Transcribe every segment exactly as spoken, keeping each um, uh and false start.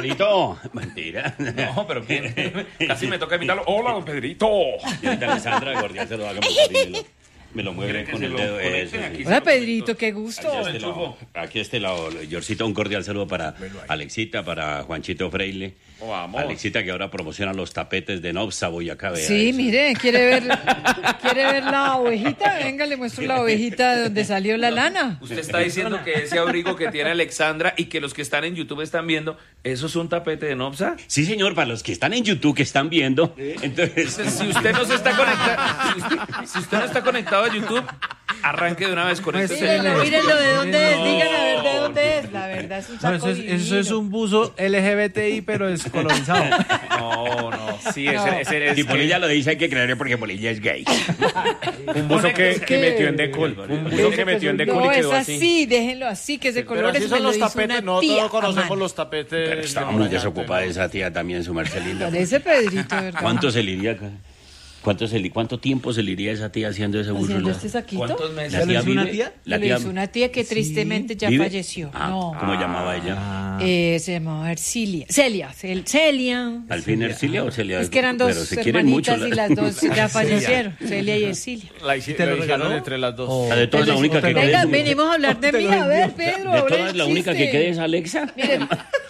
Pedrito. Mentira. No, pero ¿quién? Casi me toca imitarlo. Hola, don Pedrito. Y ahorita Alessandra Cordial se lo va a montar y me lo, me lo mueve con el dedo. Eso, sí. Hola, Pedrito, qué gusto. Aquí a este lado, aquí a este lado, Yorcito, un cordial saludo para Alexita, para Juanchito Freile. Vamos. Alexita, que ahora promociona los tapetes de Nobsa, Boyacá. Vea Sí, eso. mire, ¿quiere ver, ¿quiere ver la ovejita? Venga, le muestro la ovejita de donde salió la lana. Usted está diciendo que ese abrigo que tiene Alexandra y que los que están en YouTube están viendo, ¿eso es un tapete de Nobsa? Sí, señor, para los que están en YouTube, que están viendo. Entonces, Si usted no se está conectado, si usted, si usted no está conectado a YouTube, arranque de una vez con este Mírenlo, celular. mírenlo de dónde es, No, digan a ver de dónde es. La verdad es un No, saco eso, es, eso es divino. un buzo L G B T I, pero descolorizado. No, no, sí, No. ese, ese es si que- Polilla lo dice, hay que creerle porque Polilla es gay. Un buzo que, que ¿Qué? metió en Decol. Un buzo que metió en Decol No, y es quedó así. así, déjenlo así, que ese color Pero así es me son lo los hizo tapetes, una no tía todos a conocemos mano. los tapetes. Pero está de muy Brian, desocupada pero- esa tía también, su Marcelina. Parece Pedrito, ¿verdad? ¿Cuánto se le iría acá? ¿Cuánto, se le- ¿Cuánto tiempo se le iría a esa tía haciendo ese buzo? Haciendo La- este saquito. ¿Cuántos meses? la ¿Ya lo hizo una vive- tía? La Lo tía hizo una tía que tristemente ya ¿vive? falleció. Ah, No. ¿cómo llamaba ella? Eh, se llamaba Ercilia. Celia. Cel- Celia. ¿Al fin Ercilia o Celia? Es que eran dos Pero se quieren mucho. hermanitas y las dos ya fallecieron. Celia y Ercilia. La hici- ¿Te lo lo hicieron regaló? entre las dos. Oh. La de todas la única que Venga, queda. venimos a hablar de mí. A ver, Pedro. De ahora todas el la única que chiste. quede es Alexa. Miren,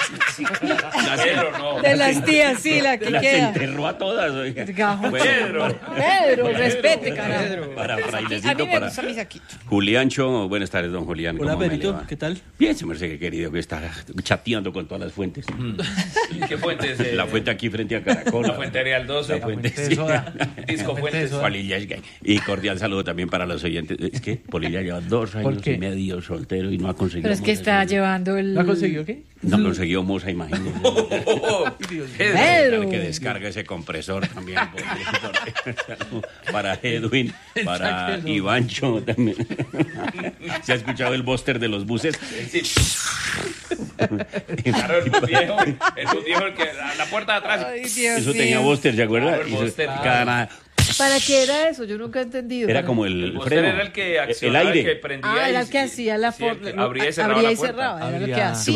Pedro, no. de las tías, sí, la que Las queda. enterró a todas. Oiga. Gajo. Bueno, Pedro. Pedro, respete, carajo. Para A mí Frailecito, me para gusta mi saquito. Juliancho. Buenas tardes, don Julián. Hola, ¿cómo me le Pedrito, va? ¿qué tal? Bien, se me hace que querido que está chateando con todas las fuentes. ¿Qué fuente es? eh? La fuente aquí frente a Caracol. La fuente Arial doce. La fuente, Fuente de sí. soda. Disco Fuente de Fuentes. soda. Polilla es gay. Y cordial saludo también para los oyentes. Es que Polilla lleva dos años qué? y medio soltero y no ha conseguido. Pero es que moza, está señor. llevando el... ¿La consiguió qué? No ha conseguido moza, imagínese. Pedro. Dale que descargue ese compresor también. por- para Edwin, para Ivancho también. ¿Se ha escuchado el búster de los buses? Claro, es un viejo, es un viejo el que a la puerta de atrás. Ay, Dios Eso mío. tenía búster, ¿se acuerda? Claro, el Y eso- búster, claro. cada- ¿Para qué era eso? Yo nunca he entendido. Era Para- como el, El freno. era el que el accionaba, el aire. que prendía. Ah, y- era el que hacía la sí, el forma. que abría y cerraba abría la y puerta. cerraba, era lo que Abría. hacía.